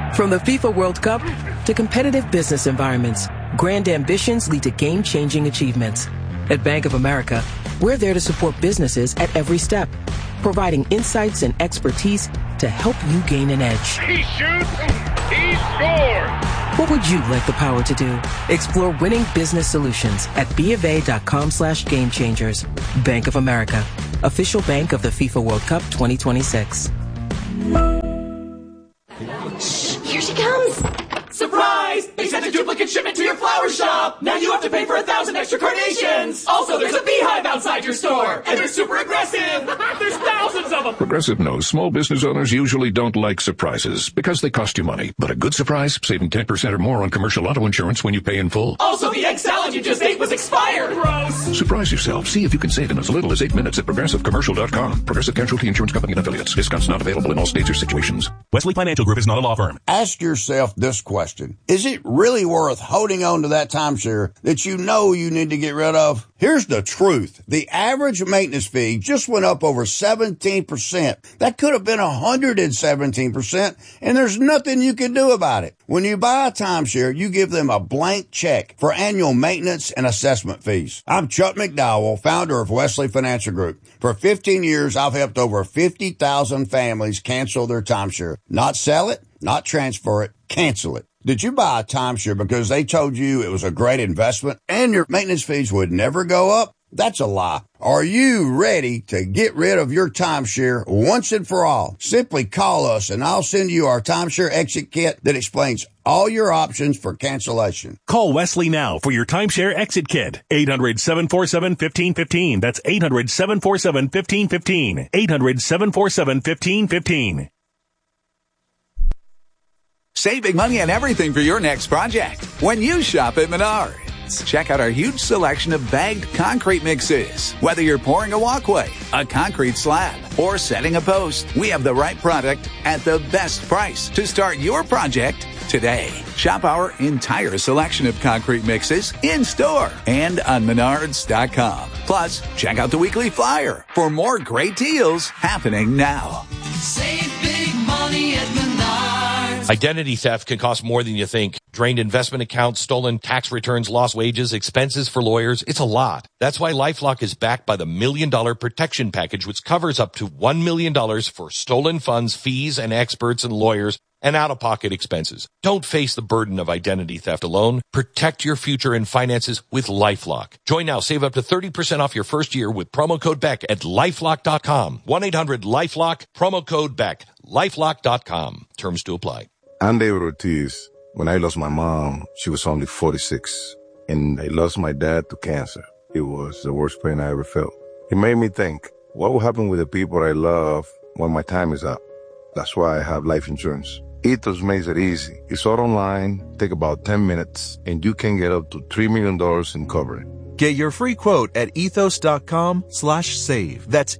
From the FIFA World Cup to competitive business environments, grand ambitions lead to game-changing achievements. At Bank of America, we're there to support businesses at every step, providing insights and expertise to help you gain an edge. He shoots, he scores! What would you like the power to do? Explore winning business solutions at BofA.com/gamechangers. Bank of America, official bank of the FIFA World Cup 2026. Here she comes! Surprise! They sent a duplicate shipment to your flower shop! Now you have to pay for 1,000 extra carnations! Also, there's a beehive outside your store! And they're super aggressive! There's thousands of them! Progressive knows small business owners usually don't like surprises because they cost you money. But a good surprise, saving 10% or more on commercial auto insurance when you pay in full. Also, the egg salad you just ate was expired! Gross! Surprise yourself. See if you can save in as little as 8 minutes at ProgressiveCommercial.com. Progressive Casualty Insurance Company and Affiliates. Discounts not available in all states or situations. Wesley Financial Group is not a law firm. Ask yourself this question. Is it really worth holding on to that timeshare that you know you need to get rid of? Here's the truth. The average maintenance fee just went up over 17%. That could have been 117%, and there's nothing you can do about it. When you buy a timeshare, you give them a blank check for annual maintenance and assessment fees. I'm Chuck McDowell, founder of Wesley Financial Group. For 15 years, I've helped over 50,000 families cancel their timeshare. Not sell it, not transfer it, cancel it. Did you buy a timeshare because they told you it was a great investment and your maintenance fees would never go up? That's a lie. Are you ready to get rid of your timeshare once and for all? Simply call us and I'll send you our timeshare exit kit that explains all your options for cancellation. Call Wesley now for your timeshare exit kit. 800-747-1515. That's 800-747-1515. 800-747-1515. Save big money on everything for your next project when you shop at Menards. Check out our huge selection of bagged concrete mixes. Whether you're pouring a walkway, a concrete slab, or setting a post, we have the right product at the best price to start your project today. Shop our entire selection of concrete mixes in store and on Menards.com. Plus, check out the weekly flyer for more great deals happening now. Save big money at Menards. Identity theft can cost more than you think. Drained investment accounts, stolen tax returns, lost wages, expenses for lawyers. It's a lot. That's why LifeLock is backed by the $1 Million Protection Package, which covers up to $1 million for stolen funds, fees, and experts and lawyers and out-of-pocket expenses. Don't face the burden of identity theft alone. Protect your future and finances with LifeLock. Join now. Save up to 30% off your first year with promo code BECK at LifeLock.com. 1-800-LifeLock, promo code BECK. LifeLock.com. Terms to apply. I'm David Ortiz. When I lost my mom, she was only 46. And I lost my dad to cancer. It was the worst pain I ever felt. It made me think, what will happen with the people I love when my time is up? That's why I have life insurance. Ethos makes it easy. It's all online, take about 10 minutes, and you can get up to $3 million in coverage. Get your free quote at ethos.com/save. That's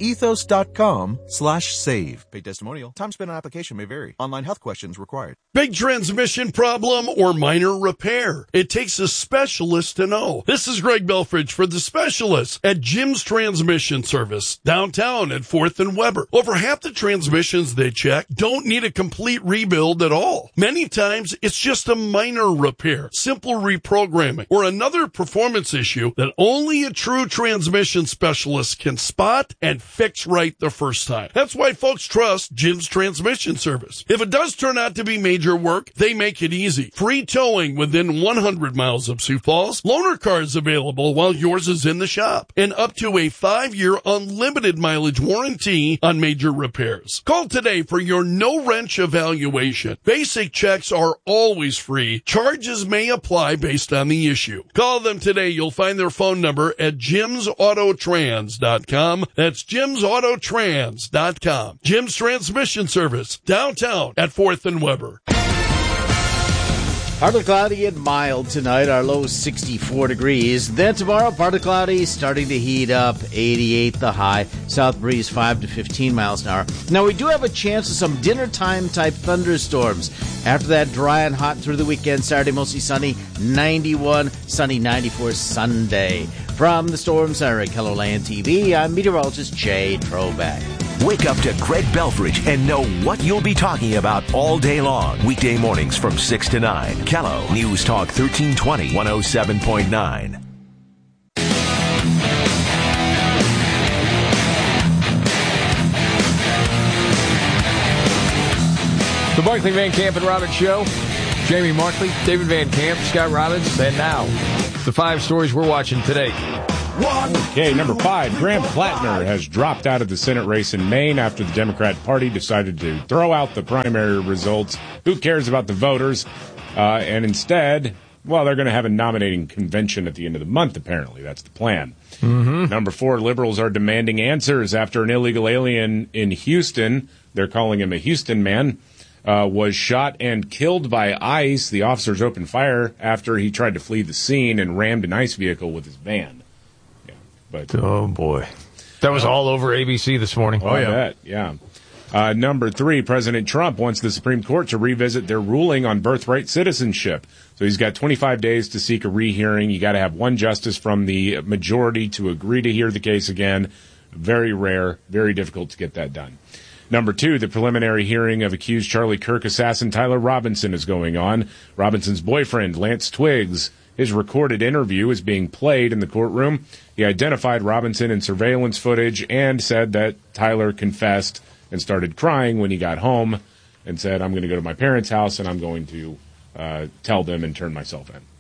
ethos.com/save. Paid testimonial. Time spent on application may vary. Online health questions required. Big transmission problem or minor repair? It takes a specialist to know. This is Greg Belfridge for the specialists at Jim's Transmission Service, downtown at 4th and Weber. Over half the transmissions they check don't need a complete rebuild at all. Many times it's just a minor repair, simple reprogramming, or another performance issue that only a true transmission specialist can spot and fix right the first time. That's why folks trust Jim's Transmission Service. If it does turn out to be major work, they make it easy. Free towing within 100 miles of Sioux Falls. Loaner cars available while yours is in the shop. And up to a 5-year unlimited mileage warranty on major repairs. Call today for your no-wrench evaluation. Basic checks are always free. Charges may apply based on the issue. Call them today. You'll find their phone number at jimsautotrans.com. That's jimsautotrans.com. Jim's Transmission Service, downtown at 4th and Weber. Partly cloudy and mild tonight. Our low 64 degrees. Then tomorrow, partly cloudy, starting to heat up. 88 the high. South breeze 5 to 15 miles an hour. Now, we do have a chance of some dinner time type thunderstorms. After that, dry and hot through the weekend. Saturday, mostly sunny. 91, sunny 94 Sunday. From the Storm Center at KELOLAND TV, I'm meteorologist Jay Trobeck. Wake up to Greg Belfridge and know what you'll be talking about all day long. Weekday mornings from 6 to 9. Kello News Talk 1320, 107.9. The Markley, Van Camp, and Robbins Show. Jamie Markley, David Van Camp, Scott Robbins, and now the 5 stories we're watching today. Okay, number 5, Graham Plattner has dropped out of the Senate race in Maine after the Democrat Party decided to throw out the primary results. Who cares about the voters? And instead, well, they're going to have a nominating convention at the end of the month, apparently. That's the plan. Mm-hmm. Number 4, liberals are demanding answers after an illegal alien in Houston, they're calling him a Houston man, was shot and killed by ICE. The officers opened fire after he tried to flee the scene and rammed an ICE vehicle with his van. Yeah, but oh, boy. That was all over ABC this morning. Oh, yeah. Yeah. Number 3, President Trump wants the Supreme Court to revisit their ruling on birthright citizenship. So he's got 25 days to seek a rehearing. You got to have one justice from the majority to agree to hear the case again. Very rare, very difficult to get that done. Number 2, the preliminary hearing of accused Charlie Kirk assassin Tyler Robinson is going on. Robinson's boyfriend, Lance Twiggs, his recorded interview is being played in the courtroom. He identified Robinson in surveillance footage and said that Tyler confessed and started crying when he got home and said, I'm going to go to my parents' house and I'm going to tell them and turn myself in.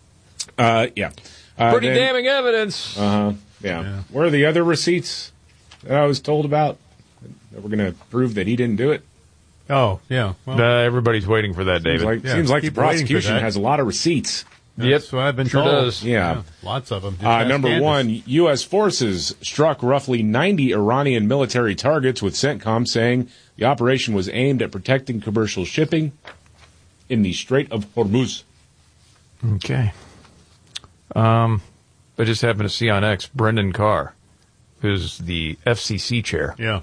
Pretty damning evidence. Yeah. Where are the other receipts that I was told about? That we're going to prove that he didn't do it? Oh, yeah. Well, everybody's waiting for that, David. Seems like the prosecution has a lot of receipts. That's what I've been told. Does. Yeah. Lots of them. Number 1, U.S. forces struck roughly 90 Iranian military targets, with CENTCOM saying the operation was aimed at protecting commercial shipping in the Strait of Hormuz. Okay. I just happened to see on X Brendan Carr, who's the FCC chair. Yeah.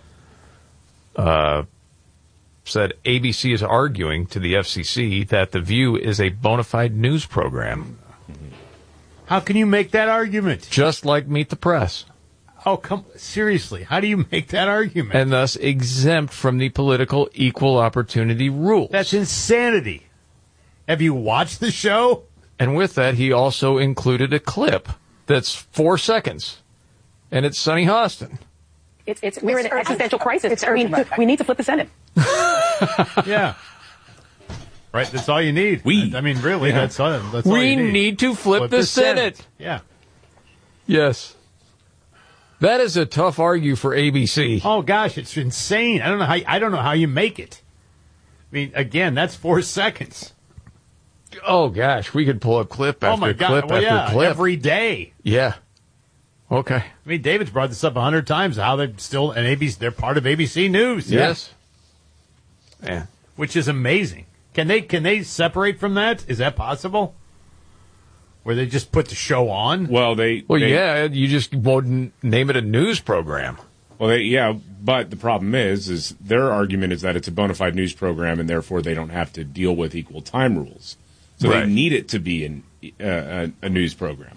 Said ABC is arguing to the FCC that The View is a bona fide news program. How can you make that argument? Just like Meet the Press. Oh, seriously, how do you make that argument? And thus exempt from the political equal opportunity rules. That's insanity. Have you watched the show? And with that, he also included a clip that's 4 seconds. And it's Sonny Hostin. We're in an existential crisis. We need to flip the Senate. Yeah. Right, that's all you need. Really, that's all you need. We need to flip the Senate. Yeah. Yes. That is a tough argue for ABC. Oh gosh, it's insane. I don't know how you make it. I mean, again, that's 4 seconds. Oh gosh, we could pull up clip after clip after clip every day. Yeah. Okay. I mean, David's brought this up 100 times. How they're still an ABC? They're part of ABC News. Yes. Yeah. Which is amazing. Can they separate from that? Is that possible? Where they just put the show on? Yeah. You just wouldn't name it a news program. Well, but the problem is their argument is that it's a bona fide news program, and therefore they don't have to deal with equal time rules. So they need it to be a news program.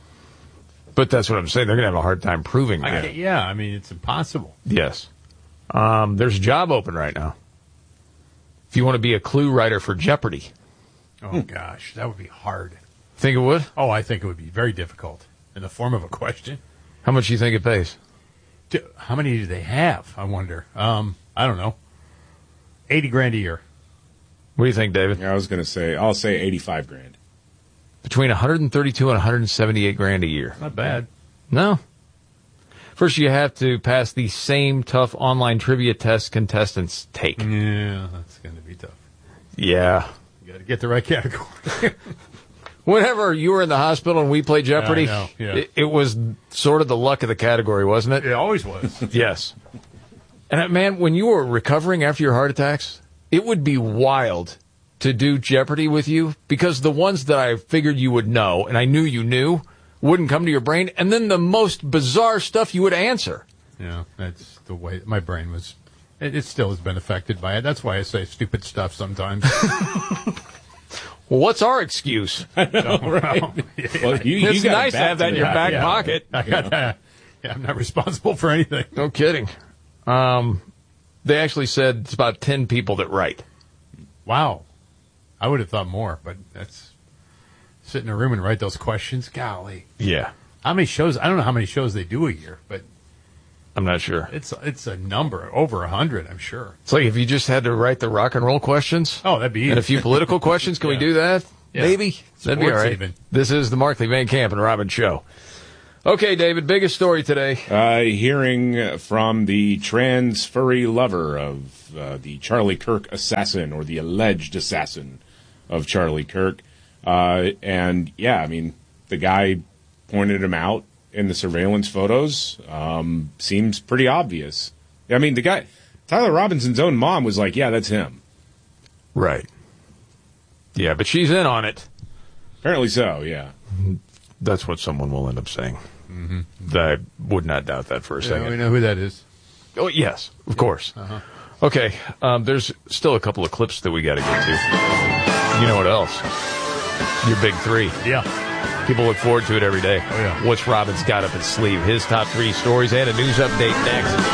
But that's what I'm saying. They're going to have a hard time proving that. It's impossible. Yes. There's a job open right now. If you want to be a clue writer for Jeopardy. Oh, gosh, that would be hard. Think it would? Oh, I think it would be very difficult in the form of a question. How much do you think it pays? How many do they have, I wonder? I don't know. $80,000 a year. What do you think, David? Yeah, I was going to say, I'll say $85,000. Between $132,000 and $178,000 a year. Not bad. No. First, you have to pass the same tough online trivia test contestants take. Yeah, that's going to be tough. Yeah. You got to get the right category. Whenever you were in the hospital and we played Jeopardy, it was sort of the luck of the category, wasn't it? It always was. Yes. And, man, when you were recovering after your heart attacks, it would be wild to do Jeopardy with you, because the ones that I figured you would know, and I knew you knew, wouldn't come to your brain, and then the most bizarre stuff you would answer. Yeah, that's the way my brain was. It still has been affected by it. That's why I say stupid stuff sometimes. Well, what's our excuse? I know, right? Well, it's nice to have that in your back pocket. I got that. Yeah, I'm not responsible for anything. No kidding. They actually said it's about 10 people that write. Wow. I would have thought more, but that's sit in a room and write those questions. Golly. Yeah. How many shows? I don't know how many shows they do a year, but I'm not sure. It's a number, over 100, I'm sure. It's like if you just had to write the rock and roll questions. Oh, that'd be easy. And a few political questions. Can we do that? Yeah. Maybe. That'd be all right. Even. This is the Markley, Van Camp, and Robin Show. Okay, David, biggest story today. Hearing from the trans furry lover of the Charlie Kirk assassin, or the alleged assassin of Charlie Kirk. And, yeah, I mean, the guy pointed him out in the surveillance photos. Seems pretty obvious. I mean, the guy, Tyler Robinson's own mom was like, yeah, that's him. Right. Yeah, but she's in on it. Apparently so, yeah. That's what someone will end up saying. Mm-hmm. I would not doubt that for a second. We know who that is. Oh, yes, of course. Okay, there's still a couple of clips that we got to get to. You know what else? Your big three. Yeah. People look forward to it every day. Oh, yeah. What's Robin's got up his sleeve? His top 3 stories and a news update next.